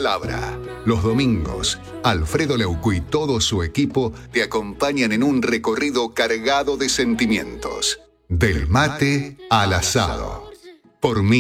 palabra. Los domingos, Alfredo Leuco y todo su equipo te acompañan en un recorrido cargado de sentimientos. Del mate al asado. Por mí.